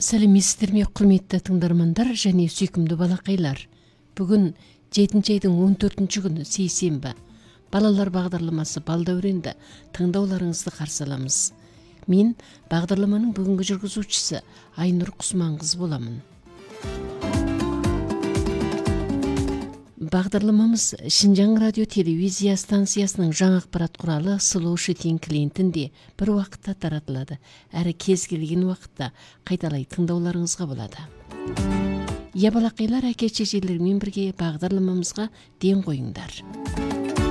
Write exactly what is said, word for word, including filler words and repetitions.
Сәлеметсіздер ме, құрметті тыңдармандар және сүйкімді балақайлар. Бүгін жетінші айдың он төртінші күні сейсенбі. Балалар бағдарламасы балдәуренді тыңдауларыңызды қарсы аламыз. Мен бағдарламаның бүгінгі жүргізушісі Айнұр Құсманқызы боламын. Бағдарламамыз Шинжаң радио телевизия станциясының жаңа ақпарат құралы Slow Shitting клиентінде бір уақытта таратылады, әрі кез келген уақытта қайталай тыңдауларыңызға болады. Я балақайлар, әке-шешелермен бірге бағдарламамызға ден қойыңдар.